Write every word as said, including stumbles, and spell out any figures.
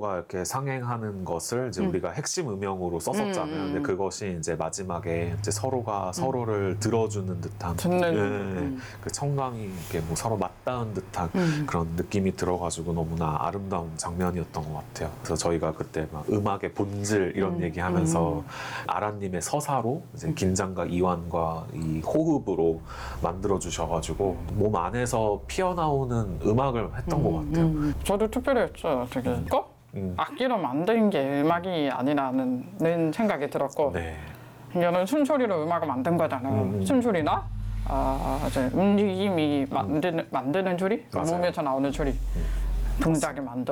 서로가 이렇게 상행하는 것을 이제 음. 우리가 핵심 음영으로 썼었잖아요. 음. 근데 그것이 이제 마지막에 이제 서로가 서로를 들어주는 듯한 듣는 예, 음. 그 청강이 이렇게 뭐 서로 맞닿은 듯한 음. 그런 느낌이 들어가지고 너무나 아름다운 장면이었던 것 같아요. 그래서 저희가 그때 막 음악의 본질 이런 음. 얘기하면서 음. 아란님의 서사로 이제 긴장과 이완과 이 호흡으로 만들어 주셔가지고 몸 안에서 피어나오는 음악을 했던 것 같아요. 음. 저도 특별히 했어요. 되게 꼭 음. 악기로 만든 게 음악이 아니라는 생각이 들었고 네. 이거는 숨소리로 음악을 만든 거잖아요. 음. 숨소리나 아, 이제 움직임이 만드는, 만드는 소리, 맞아요. 몸에서 나오는 소리, 동작이 만들